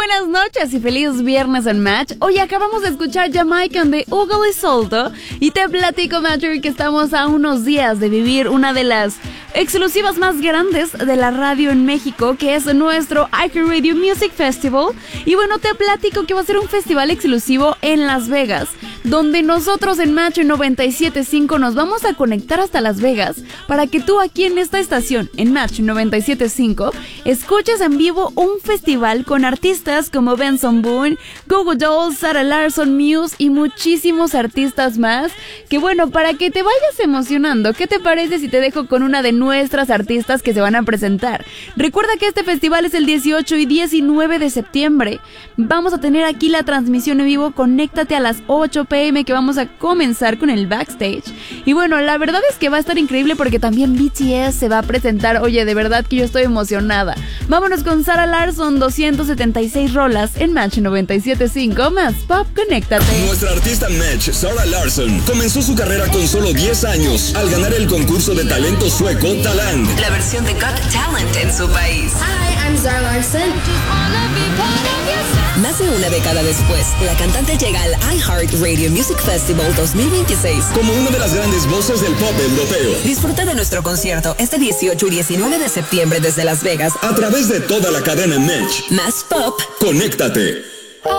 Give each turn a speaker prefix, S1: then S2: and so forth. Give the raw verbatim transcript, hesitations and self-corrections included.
S1: buenas noches y feliz viernes en Match. Hoy acabamos de escuchar Jamaican de Ugo y Solto y te platico, Matcher, que estamos a unos días de vivir una de las exclusivas más grandes de la radio en México, que es nuestro iHeartRadio Music Festival. Y bueno, te platico que va a ser un festival exclusivo en Las Vegas, donde nosotros en Match noventa y siete punto cinco nos vamos a conectar hasta Las Vegas para que tú aquí en esta estación, en Match noventa y siete punto cinco, escuches en vivo un festival con artistas como Benson Boone, Goo Goo Dolls, Sarah Larsson, Muse y muchísimos artistas más. Que bueno, para que te vayas emocionando, ¿qué te parece si te dejo con una de nuestras artistas que se van a presentar? Recuerda que este festival es el dieciocho y diecinueve de septiembre. Vamos a tener aquí la transmisión en vivo. Conéctate a las ocho pm que vamos a comenzar con el backstage. Y bueno, la verdad es que va a estar increíble porque también B T S se va a presentar. Oye, de verdad que yo estoy emocionada. Vámonos con Sarah Larsson, doscientas setenta y seis rolas en Match noventa y siete punto cinco más Pop, conéctate.
S2: Nuestra artista Match, Sarah Larsson, comenzó su carrera con solo diez años al ganar el concurso de talento sueco Talang,
S3: la versión de Got Talent en su país.
S4: Hi, I'm Sarah Larsson.
S3: Más de una década después, la cantante llega al iHeartRadio Music Festival dos mil veintiséis
S2: como una de las grandes voces del pop europeo.
S3: Disfruta de nuestro concierto este dieciocho y diecinueve de septiembre desde Las Vegas
S2: a través de toda la cadena Match.
S3: Más Pop,
S2: conéctate.